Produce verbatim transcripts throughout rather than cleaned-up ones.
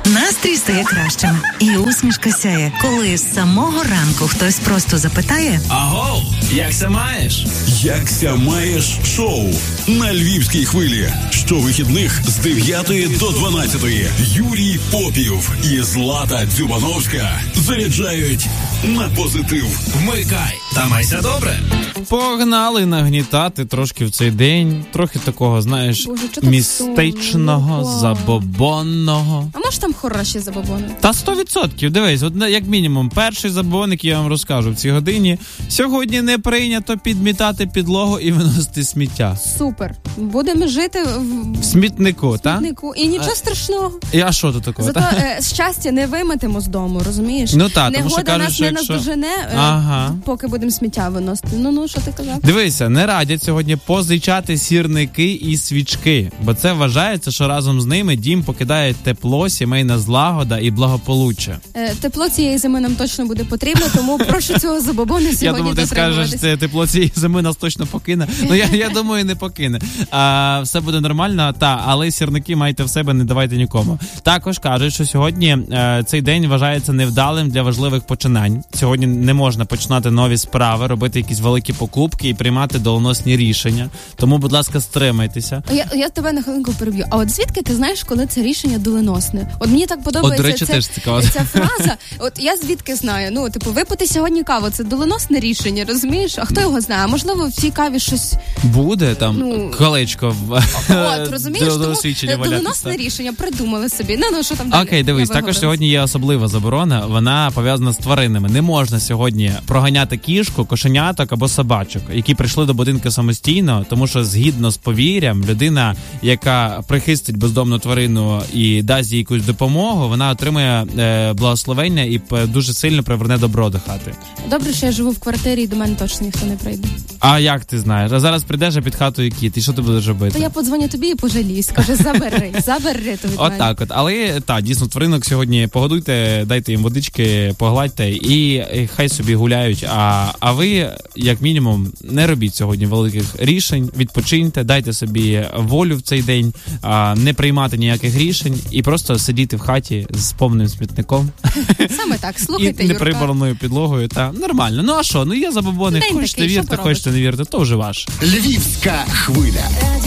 Настрій стає кращим, і усмішка сяє, коли з самого ранку хтось просто запитає: агов, якся маєш? Якся маєш шоу на Львівській хвилі. Щовихідних з дев'ятої до дванадцятої Юрій Попів і Злата Дзюбановська заряджають на позитив. Вмикай та майся добре. Погнали нагнітати трошки в цей день. Трохи такого, знаєш, Боже, містичного, сумно, забобонного. А може там хороші забобони? Та сто відсотків. Дивись, от як мінімум, перший забобон, який я вам розкажу в цій годині. Сьогодні не прийнято підмітати підлогу і виносити сміття. Супер. Будемо жити в... в смітнику, так? Смітнику. І нічого а... страшного. І а що тут такого? Зато е, щастя не виметимо з дому, розумієш? Ну так, тому що кажуть, нас що не якщо... наздожене, е, ага. поки будемо сміття виносити. Ну-ну, що ти казав? Дивися, не радять сьогодні позичати сірники і свічки, бо це вважається, що разом з ними дім покидає тепло, сімейна злагода і благополуччя. Е, тепло цієї зими нам точно буде потрібно, тому прошу цього забобону сьогодні я думаю, ти скажеш, це тепло цієї зими нас точно покине. Ну, я, я думаю, не покине. А, все буде нормально, та, але сірники майте в себе, не давайте нікому. Також кажуть, що сьогодні е, цей день вважається невдалим для важливих починань. Сьогодні не можна починати нові справи, робити якісь великі покупки і приймати доленосні рішення. Тому, будь ласка, стримайтеся. Я, я тебе на хвилинку переб'ю. А от звідки ти знаєш, коли це рішення доленосне? От мені так подобається от, до речі, ця, теж цікаво. ця фраза. От я звідки знаю? Ну, типу, випити сьогодні каву, це доленосне рішення, розумієш? А хто його знає? А можливо, в цій каві щось... Буде там ну, колечко в от, розумієш? Тому доленосне рішення придумали собі. Ну, ну, що там далі? Окей, дивись, також сьогодні є особлива заборона. Вона пов'язана з тваринами. Не можна сьогодні проганяти кішку, кошеняток або собачок, які прийшли до будинку самостійно, тому що згідно з повір'ям, людина, яка прихистить бездомну тварину і дасть їй якусь допомогу, вона отримує е, благословення і дуже сильно приверне добро до хати. Добре, що я живу в квартирі і до мене точно ніхто не прийде. А як ти знаєш? А зараз прийдеш, а під хатою кіт, і що ти будеш робити? То я подзвоню тобі і пожалію, скажу, забери, забери то від От мене. так от. Але, так, дійсно, тваринок сьогодні погодуйте, дайте їм водички, погладьте і, і хай собі гуляють. А, а ви, як мінімум, не робіть сьогодні великих рішень, відпочиньте, дайте собі волю в цей день, а, не приймати ніяких рішень і просто сидіти в хаті з повним смітником. Саме так, слухайте, і Юрка. неприбраною підлогою. Та нормально. Ну а що? Ну є забобони, День хочете такий, вірте, хочете не вірте, то вже ваш. Львівська хвиля.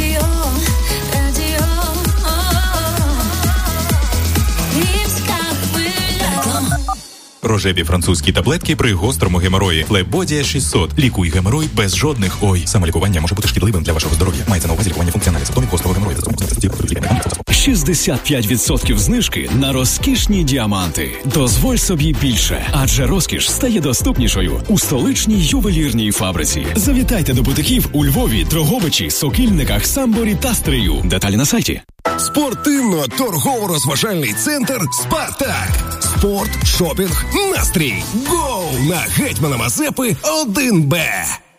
Рожеві французькі таблетки при гострому геморої. Флебодія шістсот. Лікуй геморой без жодних ой. Самолікування може бути шкідливим для вашого здоров'я. Мається на увазі лікування функціональних симптомів гострого геморою. шістдесят п'ять відсотків знижки на розкішні діаманти. Дозволь собі більше, адже розкіш стає доступнішою у столичній ювелірній фабриці. Завітайте до бутиків у Львові, Дрогобичі, Сокільниках, Самборі та Стрию. Деталі на сайті. Спортивно-торгово-розважальний центр «Спартак». Спорт, шопінг, настрій. Гоу на Гетьмана Мазепи один Б.